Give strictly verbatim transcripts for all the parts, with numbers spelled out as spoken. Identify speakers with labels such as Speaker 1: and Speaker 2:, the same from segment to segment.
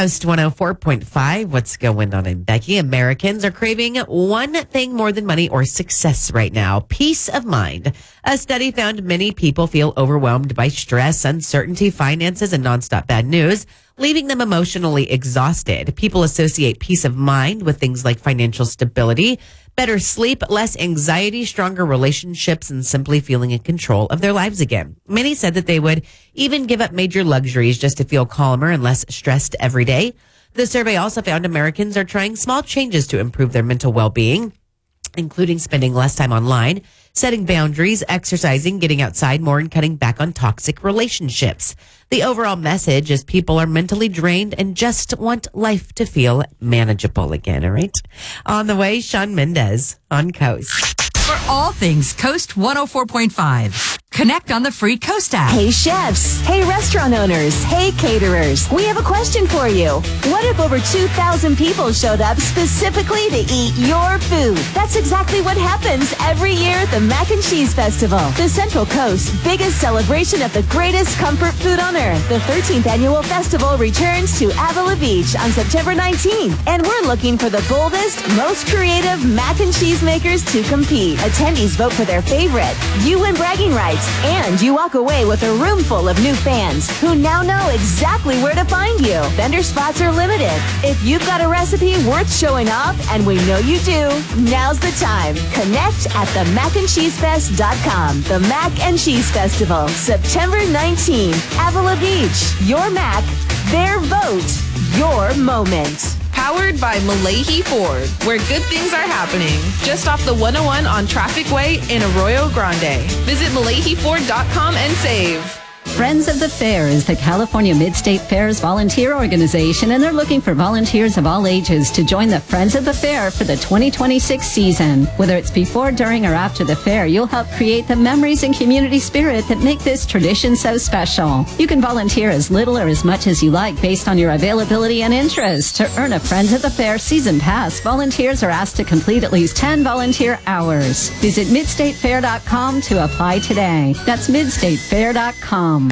Speaker 1: Coast one oh four point five. What's going on? I'm Becky. Americans are craving one thing more than money or success right now: peace of mind. A study found many people feel overwhelmed by stress, uncertainty, finances, and nonstop bad news, leaving them emotionally exhausted. People associate peace of mind with things like financial stability, better sleep, less anxiety, stronger relationships, and simply feeling in control of their lives again. Many said that they would even give up major luxuries just to feel calmer and less stressed every day. The survey also found Americans are trying small changes to improve their mental well-being, including spending less time online, setting boundaries, exercising, getting outside more, and cutting back on toxic relationships. The overall message is people are mentally drained and just want life to feel manageable again, all right? On the way, Shawn Mendes on Coast.
Speaker 2: For all things Coast one oh four point five, connect on the free Coast app.
Speaker 3: Hey chefs, hey restaurant owners, hey caterers, we have a question for you. What if over two thousand people showed up specifically to eat your food? That's exactly what happens every year at the Mac and Cheese Festival, the Central Coast's biggest celebration of the greatest comfort food on earth. The thirteenth annual festival returns to Avila Beach on September nineteenth, and we're looking for the boldest, most creative mac and cheese makers to compete. Attendees vote for their favorite. You win bragging rights, and you walk away with a room full of new fans who now know exactly where to find you. Vendor spots are limited. If you've got a recipe worth showing off, and we know you do, now's the time. Connect at the mac and cheese fest dot com. The Mac and Cheese Festival, September nineteenth, Avila Beach. Your Mac, their vote, your moment.
Speaker 4: Powered by Malahi Ford, where good things are happening. Just off the one oh one on Traffic Way in Arroyo Grande. Visit malahi ford dot com and save.
Speaker 5: Friends of the Fair is the California Mid-State Fair's volunteer organization, and they're looking for volunteers of all ages to join the Friends of the Fair for the twenty twenty-six season. Whether it's before, during, or after the fair, you'll help create the memories and community spirit that make this tradition so special. You can volunteer as little or as much as you like based on your availability and interest. To earn a Friends of the Fair season pass, volunteers are asked to complete at least ten volunteer hours. Visit mid state fair dot com to apply today. That's mid state fair dot com.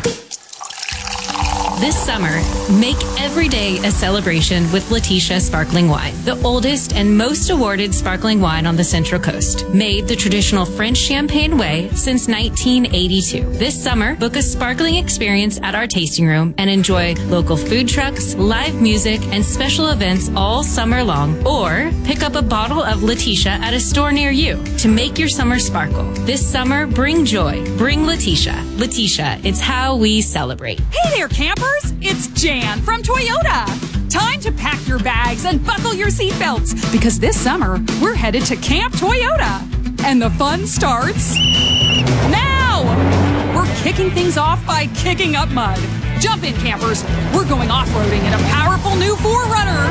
Speaker 6: This summer, make every day a celebration with Letitia Sparkling Wine, the oldest and most awarded sparkling wine on the Central Coast. Made the traditional French champagne way since nineteen eighty-two. This summer, book a sparkling experience at our tasting room and enjoy local food trucks, live music, and special events all summer long. Or pick up a bottle of Letitia at a store near you to make your summer sparkle. This summer, bring joy. Bring Letitia. Letitia, it's how we celebrate.
Speaker 7: Hey there, campers! It's Jan from Toyota. Time to pack your bags and buckle your seatbelts, because this summer we're headed to Camp Toyota. And the fun starts now! We're kicking things off by kicking up mud. Jump in, campers. We're going off-roading in a powerful new four runner.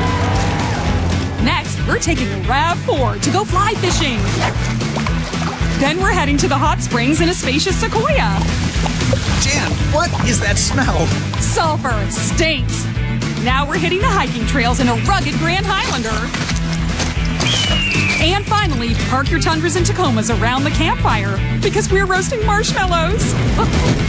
Speaker 7: Next, we're taking a RAV four to go fly fishing. Then we're heading to the hot springs in a spacious Sequoia.
Speaker 8: Jan, what is that smell?
Speaker 7: Sulfur stinks. Now we're hitting the hiking trails in a rugged Grand Highlander. And finally, park your Tundras and Tacomas around the campfire, because we're roasting marshmallows.